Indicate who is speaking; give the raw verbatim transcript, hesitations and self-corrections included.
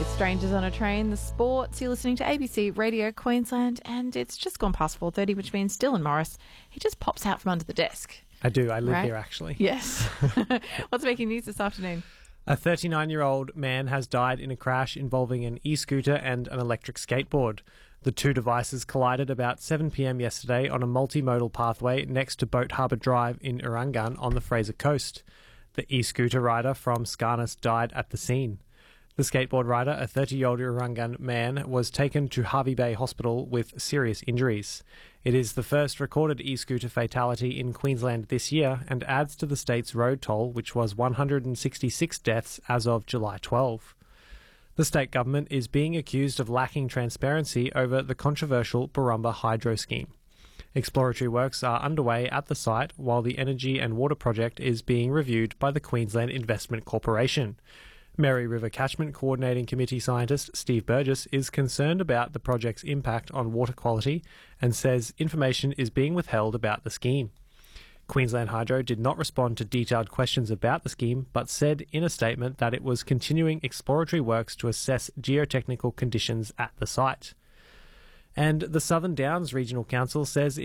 Speaker 1: It's Strangers on a Train, the sports. You're listening to A B C Radio Queensland, and it's just gone past four thirty, which means Dylan Morris, he just pops out from under the desk.
Speaker 2: I do. I live
Speaker 1: right?
Speaker 2: here, actually.
Speaker 1: Yes. What's making news this afternoon?
Speaker 2: A thirty-nine-year-old man has died in a crash involving an e-scooter and an electric skateboard. The two devices collided about seven p.m. yesterday on a multimodal pathway next to Boat Harbour Drive in Urangan on the Fraser Coast. The e-scooter rider from Skarness died at the scene. The skateboard rider, a thirty-year-old Urangan man, was taken to Harvey Bay Hospital with serious injuries. It is the first recorded e-scooter fatality in Queensland this year and adds to the state's road toll, which was one hundred sixty-six deaths as of July twelfth. The state government is being accused of lacking transparency over the controversial Barumba Hydro scheme. Exploratory works are underway at the site while the energy and water project is being reviewed by the Queensland Investment Corporation. Mary River Catchment Coordinating Committee scientist Steve Burgess is concerned about the project's impact on water quality and says information is being withheld about the scheme. Queensland Hydro did not respond to detailed questions about the scheme, but said in a statement that it was continuing exploratory works to assess geotechnical conditions at the site. And the Southern Downs Regional Council says